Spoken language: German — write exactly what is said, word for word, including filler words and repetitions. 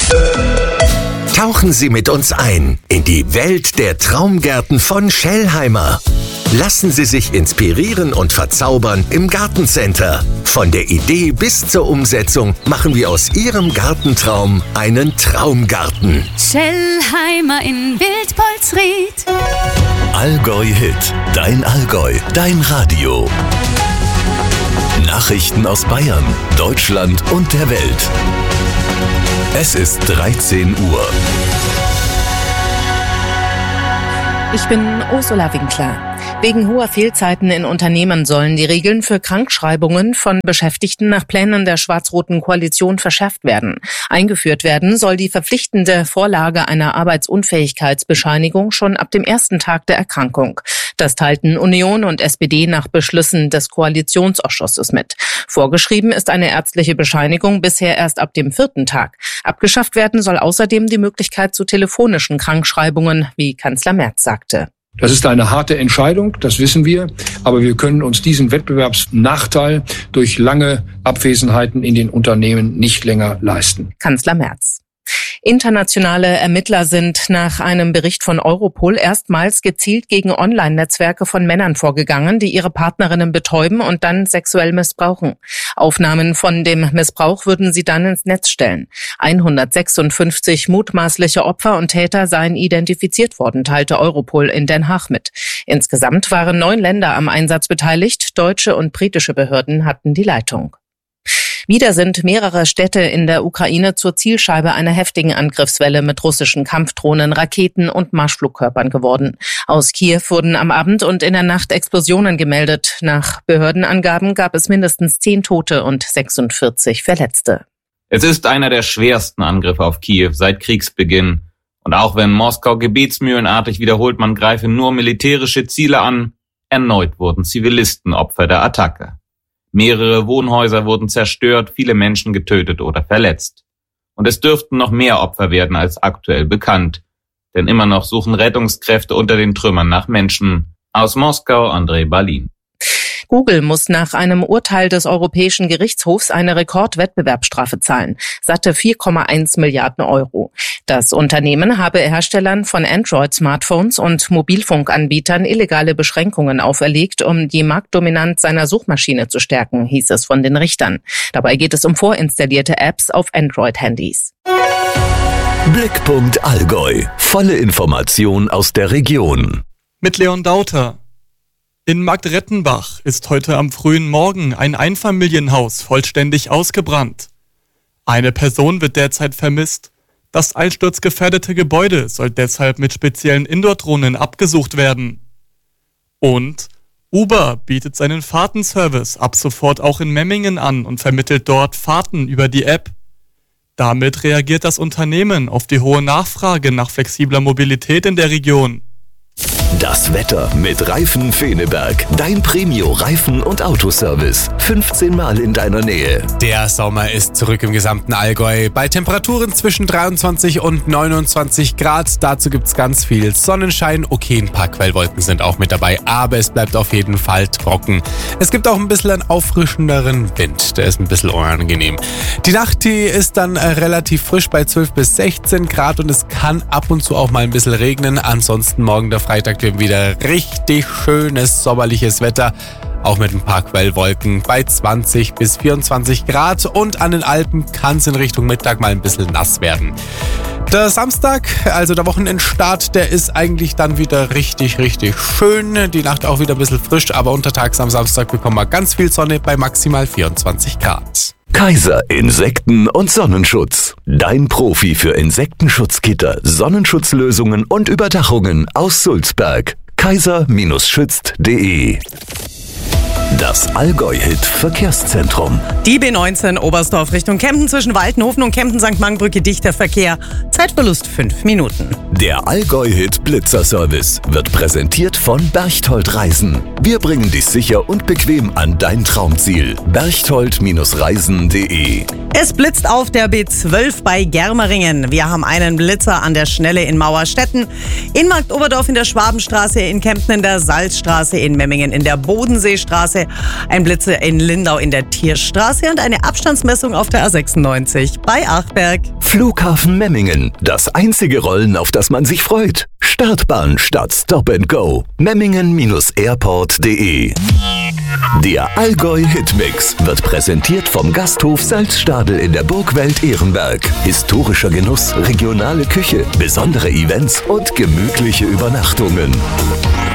Tauchen Sie mit uns ein in die Welt der Traumgärten von Schellheimer. Lassen Sie sich inspirieren und verzaubern im Gartencenter. Von der Idee bis zur Umsetzung machen wir aus Ihrem Gartentraum einen Traumgarten. Schellheimer in Wildpolsried. Allgäu Hit, dein Allgäu, dein Radio. Nachrichten aus Bayern, Deutschland und der Welt. Es ist dreizehn Uhr. Ich bin Ursula Winkler. Wegen hoher Fehlzeiten in Unternehmen sollen die Regeln für Krankschreibungen von Beschäftigten nach Plänen der schwarz-roten Koalition verschärft werden. Eingeführt werden soll die verpflichtende Vorlage einer Arbeitsunfähigkeitsbescheinigung schon ab dem ersten Tag der Erkrankung. Das teilten Union und S P D nach Beschlüssen des Koalitionsausschusses mit. Vorgeschrieben ist eine ärztliche Bescheinigung bisher erst ab dem vierten Tag. Abgeschafft werden soll außerdem die Möglichkeit zu telefonischen Krankschreibungen, wie Kanzler Merz sagte. Das ist eine harte Entscheidung, das wissen wir, aber wir können uns diesen Wettbewerbsnachteil durch lange Abwesenheiten in den Unternehmen nicht länger leisten. Kanzler Merz. Internationale Ermittler sind nach einem Bericht von Europol erstmals gezielt gegen Online-Netzwerke von Männern vorgegangen, die ihre Partnerinnen betäuben und dann sexuell missbrauchen. Aufnahmen von dem Missbrauch würden sie dann ins Netz stellen. hundertsechsundfünfzig mutmaßliche Opfer und Täter seien identifiziert worden, teilte Europol in Den Haag mit. Insgesamt waren neun Länder am Einsatz beteiligt. Deutsche und britische Behörden hatten die Leitung. Wieder sind mehrere Städte in der Ukraine zur Zielscheibe einer heftigen Angriffswelle mit russischen Kampfdrohnen, Raketen und Marschflugkörpern geworden. Aus Kiew wurden am Abend und in der Nacht Explosionen gemeldet. Nach Behördenangaben gab es mindestens zehn Tote und sechsundvierzig Verletzte. Es ist einer der schwersten Angriffe auf Kiew seit Kriegsbeginn. Und auch wenn Moskau gebetsmühlenartig wiederholt, man greife nur militärische Ziele an, erneut wurden Zivilisten Opfer der Attacke. Mehrere Wohnhäuser wurden zerstört, viele Menschen getötet oder verletzt. Und es dürften noch mehr Opfer werden als aktuell bekannt. Denn immer noch suchen Rettungskräfte unter den Trümmern nach Menschen. Aus Moskau, André Balin. Google muss nach einem Urteil des Europäischen Gerichtshofs eine Rekordwettbewerbsstrafe zahlen. Satte vier Komma eins Milliarden Euro. Das Unternehmen habe Herstellern von Android-Smartphones und Mobilfunkanbietern illegale Beschränkungen auferlegt, um die Marktdominanz seiner Suchmaschine zu stärken, hieß es von den Richtern. Dabei geht es um vorinstallierte Apps auf Android-Handys. Blickpunkt Allgäu. Volle Information aus der Region. Mit Leon Dauter. In Marktrettenbach ist heute am frühen Morgen ein Einfamilienhaus vollständig ausgebrannt. Eine Person wird derzeit vermisst. Das einsturzgefährdete Gebäude soll deshalb mit speziellen Indoor-Drohnen abgesucht werden. Und Uber bietet seinen Fahrtenservice ab sofort auch in Memmingen an und vermittelt dort Fahrten über die App. Damit reagiert das Unternehmen auf die hohe Nachfrage nach flexibler Mobilität in der Region. Das Wetter mit Reifen Feneberg. Dein Premio-Reifen- und Autoservice. fünfzehn Mal in deiner Nähe. Der Sommer ist zurück im gesamten Allgäu. Bei Temperaturen zwischen dreiundzwanzig und neunundzwanzig Grad. Dazu gibt's ganz viel Sonnenschein. Okay, ein paar Quellwolken sind auch mit dabei, aber es bleibt auf jeden Fall trocken. Es gibt auch ein bisschen einen auffrischenderen Wind. Der ist ein bisschen unangenehm. Die Nacht, die ist dann äh, relativ frisch bei zwölf bis sechzehn Grad und es kann ab und zu auch mal ein bisschen regnen. Ansonsten morgen der Freitag wieder richtig schönes sommerliches Wetter, auch mit ein paar Quellwolken bei zwanzig bis vierundzwanzig Grad und an den Alpen kann es in Richtung Mittag mal ein bisschen nass werden. Der Samstag, also der Wochenendstart, der ist eigentlich dann wieder richtig, richtig schön. Die Nacht auch wieder ein bisschen frisch, aber untertags am Samstag bekommen wir ganz viel Sonne bei maximal vierundzwanzig Grad. Kaiser Insekten- und Sonnenschutz. Dein Profi für Insektenschutzgitter, Sonnenschutzlösungen und Überdachungen aus Sulzberg. kaiser Schützt punkt de. Das Allgäu-Hit-Verkehrszentrum. Die B neunzehn Oberstdorf Richtung Kempten zwischen Waltenhofen und Kempten-Sankt Markbrücke dichter Verkehr. Zeitverlust fünf Minuten. Der Allgäu-Hit-Blitzer-Service wird präsentiert von Berchtold Reisen. Wir bringen dich sicher und bequem an dein Traumziel. berchtold Reisen punkt de. Es blitzt auf der B zwölf bei Germeringen. Wir haben einen Blitzer an der Schnelle in Mauerstetten, in Marktoberdorf in der Schwabenstraße, in Kempten in der Salzstraße, in Memmingen in der Bodenseestraße, Straße, ein Blitzer in Lindau in der Tierstraße und eine Abstandsmessung auf der A sechsundneunzig bei Achberg. Flughafen Memmingen, das einzige Rollen, auf das man sich freut. Startbahn statt Stop and Go. Memmingen Airport punkt de. Der Allgäu Hitmix wird präsentiert vom Gasthof Salzstadel in der Burgwelt Ehrenberg. Historischer Genuss, regionale Küche, besondere Events und gemütliche Übernachtungen.